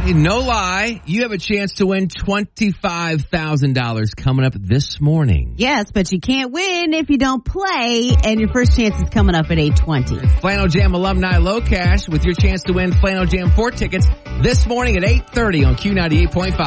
no lie, you have a chance to win $25,000 coming up this morning. Yes, but you can't win if you don't play, and your first chance is coming up at 8:20. Flannel Jam alumni Low Cash with your chance to win Flannel Jam 4 tickets this morning at 8:30 on Q98.5.